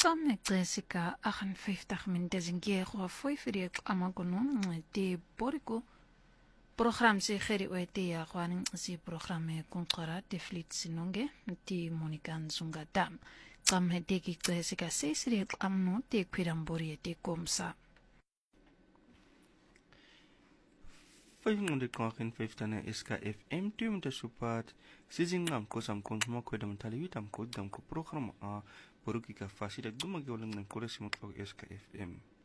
Samen Jessica 58 minuten zingiego foi firi amakono te boriko program se kheri wete ya kwani si programme konqara te flit sinonge ti Monica Nzungata tsamme te ki Jessica se siri amno te kwirambori te komsa 550 SKFM tu met support sizingam ko sam kon mo ko dam taliwitam ko dam ko program a porukika fasida duma gyolang nan ko SKFM